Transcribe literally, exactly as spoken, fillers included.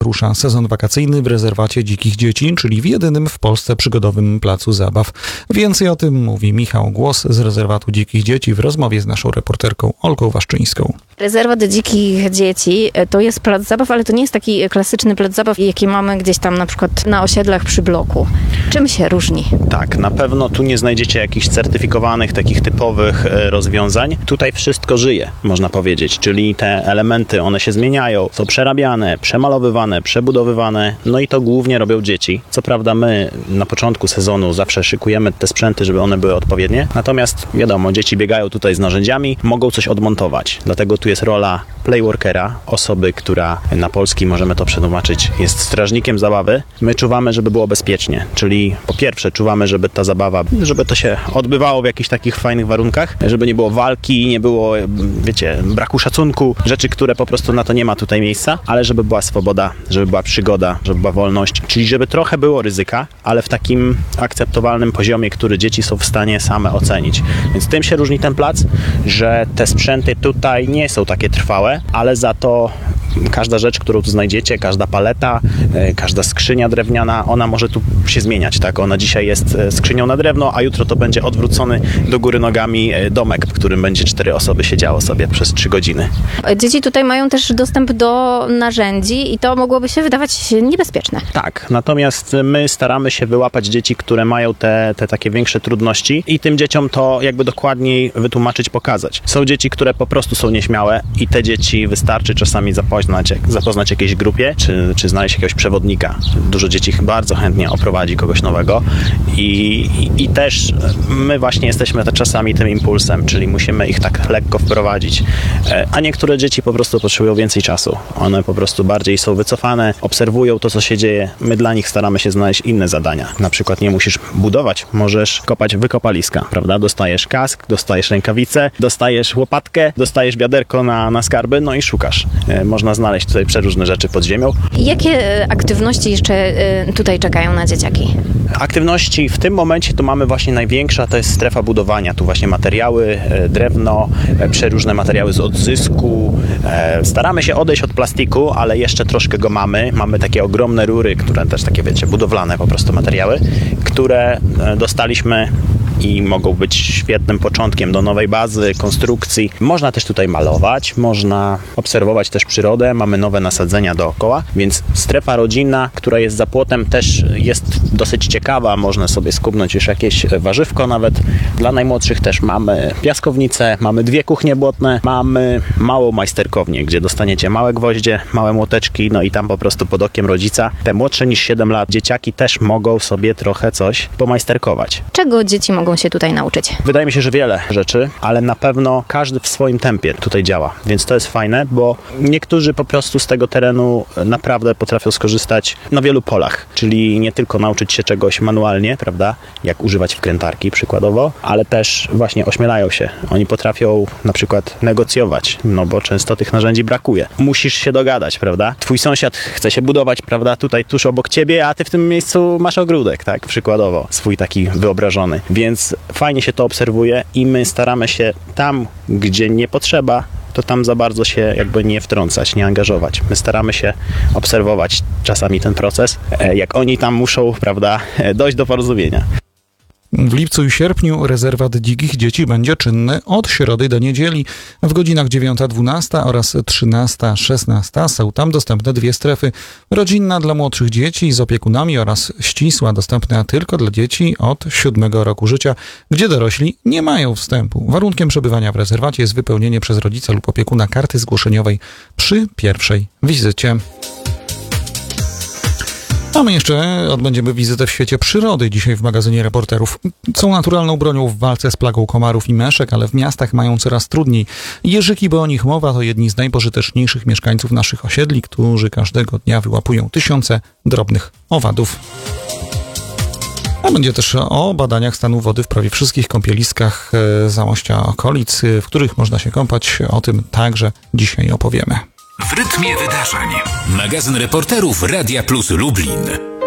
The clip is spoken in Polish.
rusza sezon wakacyjny w rezerwacie dzikich dzieci, czyli w jedynym w Polsce przygodowym placu zabaw. Więcej o tym mówi Michał Głos z rezerwatu dzikich dzieci w rozmowie z naszą reporterką Olgą Waszczyńską. Rezerwat dzikich dzieci to jest plac zabaw, ale to nie jest taki klasyczny plac zabaw, jaki mamy gdzieś tam na przykład na osiedlach przy bloku. Czym się różni? Tak, na pewno tu nie znajdziecie jakichś certyfikowanych, takich typowych rozwiązań. Tutaj wszystko żyje, można powiedzieć, czyli te elementy, one się zmieniają, są przerabiane, przemalowywane, przebudowywane, no i to głównie robią dzieci. Co prawda my na początku sezonu zawsze szykujemy te sprzęty, żeby one były odpowiednie, natomiast wiadomo, dzieci biegają tutaj z narzędziami, mogą coś odmontować, dlatego tu jest rola playworkera, osoby, która na polski, możemy to przetłumaczyć, jest strażnikiem zabawy. My czuwamy, żeby było bezpiecznie, czyli po pierwsze czuwamy, żeby ta zabawa, żeby to się odbywało w jakichś takich fajnych warunkach, żeby nie było walki, nie było, wiecie, braku szacunku, rzeczy, które po prostu na to nie ma tutaj miejsca, ale żeby była swoboda, żeby była przygoda, żeby była wolność, czyli żeby trochę było ryzyka, ale w takim akceptowalnym poziomie, który dzieci są w stanie same ocenić. Więc tym się różni ten plac, że te sprzęty tutaj nie są takie trwałe, ale za to każda rzecz, którą tu znajdziecie, każda paleta, każda skrzynia drewniana, ona może tu się zmieniać, tak? Ona dzisiaj jest skrzynią na drewno, a jutro to będzie odwrócony do góry nogami domek, w którym będzie cztery osoby siedziało sobie przez trzy godziny. Dzieci tutaj mają też dostęp do narzędzi i to mogłoby się wydawać niebezpieczne. Tak, natomiast my staramy się wyłapać dzieci, które mają te, te takie większe trudności i tym dzieciom to jakby dokładniej wytłumaczyć, pokazać. Są dzieci, które po prostu są nieśmiałe i te dzieci wystarczy czasami zapoznać, zapoznać jakiejś grupie, czy, czy znaleźć jakiegoś przewodnika. Dużo dzieci bardzo chętnie oprowadzi kogoś nowego i, i, i też my właśnie jesteśmy czasami tym impulsem, czyli musimy ich tak lekko wprowadzić. A niektóre dzieci po prostu potrzebują więcej czasu. One po prostu bardziej są wycofane, obserwują to, co się dzieje. My dla nich staramy się znaleźć inne zadania. Na przykład nie musisz budować, możesz kopać wykopaliska, prawda? Dostajesz kask, dostajesz rękawice, dostajesz łopatkę, dostajesz wiaderko na, na skarby, no i szukasz. Można znaleźć tutaj przeróżne rzeczy pod ziemią. Jakie aktywności jeszcze tutaj czekają na dzieciaki? Aktywności w tym momencie to mamy właśnie największa, to jest strefa budowania. Tu właśnie materiały, drewno, przeróżne materiały z odzysku. Staramy się odejść od plastiku, ale jeszcze troszkę go mamy. Mamy takie ogromne rury, które też takie, wiecie, budowlane po prostu materiały, które dostaliśmy i mogą być świetnym początkiem do nowej bazy, konstrukcji. Można też tutaj malować, można obserwować też przyrodę, mamy nowe nasadzenia dookoła, więc strefa rodzinna, która jest za płotem, też jest dosyć ciekawa, można sobie skubnąć już jakieś warzywko nawet. Dla najmłodszych też mamy piaskownicę, mamy dwie kuchnie błotne, mamy małą majsterkownię, gdzie dostaniecie małe gwoździe, małe młoteczki, no i tam po prostu pod okiem rodzica. Te młodsze niż siedem lat dzieciaki też mogą sobie trochę coś pomajsterkować. Czego dzieci mogą się tutaj nauczyć? Wydaje mi się, że wiele rzeczy, ale na pewno każdy w swoim tempie tutaj działa, więc to jest fajne, bo niektórzy po prostu z tego terenu naprawdę potrafią skorzystać na wielu polach, czyli nie tylko nauczyć się czegoś manualnie, prawda, jak używać wkrętarki przykładowo, ale też właśnie ośmielają się. Oni potrafią na przykład negocjować, no bo często tych narzędzi brakuje. Musisz się dogadać, prawda? Twój sąsiad chce się budować, prawda, tutaj tuż obok ciebie, a ty w tym miejscu masz ogródek, tak, przykładowo, swój taki wyobrażony, więc fajnie się to obserwuje i my staramy się tam, gdzie nie potrzeba, to tam za bardzo się jakby nie wtrącać, nie angażować. My staramy się obserwować czasami ten proces, jak oni tam muszą, prawda, dojść do porozumienia. W lipcu i sierpniu rezerwat dzikich dzieci będzie czynny od środy do niedzieli w godzinach dziewiąta dwunasta oraz trzynasta szesnasta. Są tam dostępne dwie strefy. Rodzinna dla młodszych dzieci z opiekunami oraz ścisła dostępna tylko dla dzieci od siódmego roku życia, gdzie dorośli nie mają wstępu. Warunkiem przebywania w rezerwacie jest wypełnienie przez rodzica lub opiekuna karty zgłoszeniowej przy pierwszej wizycie. A my jeszcze odbędziemy wizytę w świecie przyrody dzisiaj w magazynie Reporterów. Są naturalną bronią w walce z plagą komarów i meszek, ale w miastach mają coraz trudniej. Jeżyki, bo o nich mowa, to jedni z najpożyteczniejszych mieszkańców naszych osiedli, którzy każdego dnia wyłapują tysiące drobnych owadów. A będzie też o badaniach stanu wody w prawie wszystkich kąpieliskach Zamościa okolic, w których można się kąpać. O tym także dzisiaj opowiemy. W rytmie wydarzeń. Magazyn Reporterów Radia Plus Lublin.